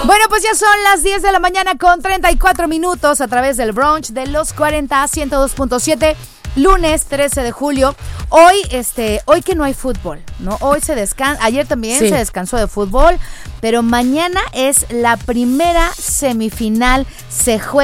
Bueno, pues ya son las 10 de la mañana con 34 minutos a través del brunch de los 40 a 102.7, lunes 13 de julio. Hoy que no hay fútbol, ¿no? Hoy se descansa, ayer también se descansó de fútbol, pero mañana es la primera semifinal, se juega